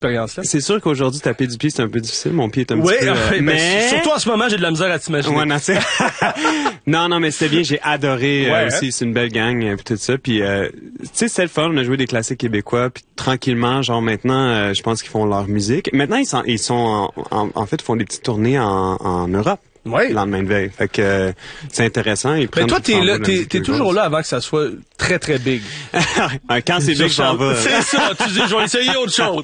expérience-là. C'est sûr qu'aujourd'hui, taper du pied, c'est un peu difficile. Mon pied est un petit peu... mais... surtout en ce moment, j'ai de la misère à t'imaginer. Ouais, non, mais c'était bien. J'ai adoré aussi. C'est une belle gang, puis tout ça. Puis, tu sais, c'est le fun. On a joué des classiques québécois. Puis tranquillement, genre maintenant, je pense qu'ils font leur musique. Maintenant, ils sont en fait, font des petites tournées en Europe. Oui. Le lendemain de veille. Fait que c'est intéressant. Mais toi, t'es toujours là avant que ça soit très, très big. Quand c'est big, j'en vais. C'est ça. Tu dis, je vais essayer autre chose.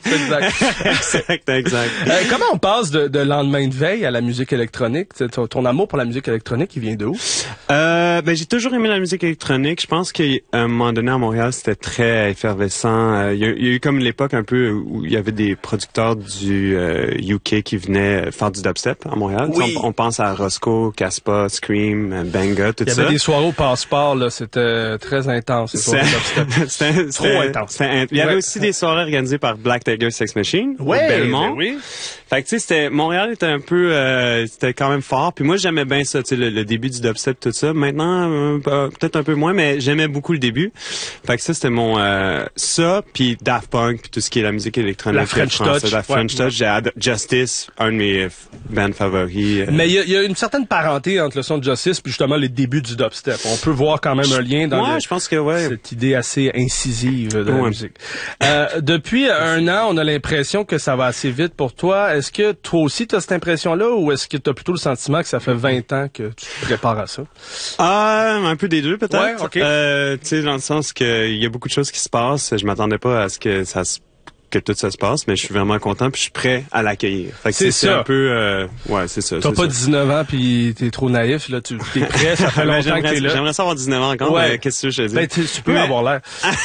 Exact. Comment on passe de lendemain de veille à la musique électronique? Ton amour pour la musique électronique, il vient d'où? J'ai toujours aimé la musique électronique. Je pense qu'à un moment donné à Montréal, c'était très effervescent. Il y a eu comme l'époque un peu où il y avait des producteurs du UK qui venaient faire du dubstep à Montréal. Oui. On pense à Roscoe, Caspa, Scream, Banga, tout ça. Il y avait des soirées au Passeport, là, c'était très intense. C'était trop intense. Il y avait aussi des soirées organisées par Black Tiger Sex Machine au Belmont. Oui. Fait que tu sais, Montréal était un peu, c'était quand même fort. Puis moi, j'aimais bien ça, tu sais, le début du dubstep, tout ça. Maintenant, peut-être un peu moins, mais j'aimais beaucoup le début. Fait que ça, c'était mon ça, puis Daft Punk, puis tout ce qui est la musique électronique. La French Touch. La French Touch. J'ai Justice, un de mes bands favoris. Mais il y a une certaine parenté entre le son de Justice puis justement les débuts du dubstep. On peut voir quand même un lien dans je pense que cette idée assez incisive de la musique. Depuis un an, on a l'impression que ça va assez vite pour toi. Est-ce que toi aussi tu as cette impression-là ou est-ce que tu as plutôt le sentiment que ça fait 20 ans que tu te prépares à ça? Un peu des deux peut-être. Ouais, OK. Tu sais, dans le sens que il y a beaucoup de choses qui se passent. Je m'attendais pas à ce que que tout ça se passe, mais je suis vraiment content puis je suis prêt à l'accueillir. Fait que c'est un peu c'est ça. T'as pas 19 ans puis t'es trop naïf là, tu t'es prêt, ça fait longtemps que t'es là. J'aimerais ça avoir 19 ans encore, mais qu'est-ce que je te dis? Ben, tu peux avoir l'air.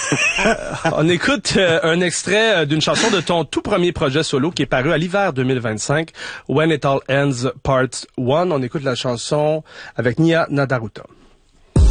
On écoute un extrait d'une chanson de ton tout premier projet solo qui est paru à l'hiver 2025, When It All Ends Part 1. On écoute la chanson avec Nia Nadaruta.